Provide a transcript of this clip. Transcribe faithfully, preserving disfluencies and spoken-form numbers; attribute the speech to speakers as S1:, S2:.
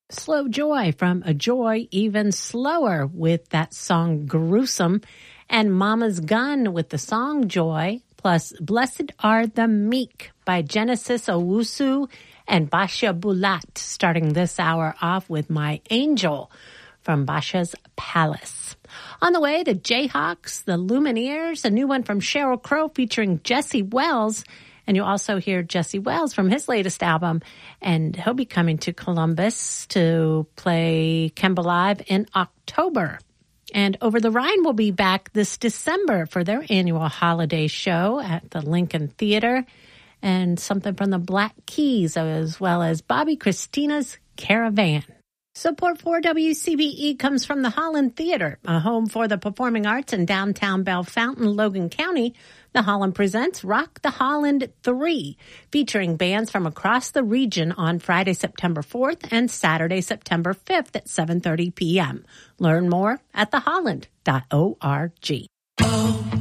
S1: Slow Joy from A Joy Even Slower with that song Gruesome, and Mama's Gun with the song Joy, plus Blessed Are the Meek by Genesis Owusu and Basha Bulat, starting this hour off with My Angel from Basha's Palace. On the way, the Jayhawks, the Lumineers, a new one from Sheryl Crow featuring Jesse Wells. And you also hear Jesse Wells from his latest album, and he'll be coming to Columbus to play Kemba Live in October. And Over the Rhine will be back this December for their annual holiday show at the Lincoln Theater, and something from the Black Keys, as well as Bobby Christina's Caravan. Support for W C B E comes from the Holland Theater, a home for the performing arts in downtown Bellefontaine, Logan County. The Holland presents Rock the Holland three, featuring bands from across the region on Friday, September fourth and Saturday, September fifth at seven thirty p.m. Learn more at the holland dot org.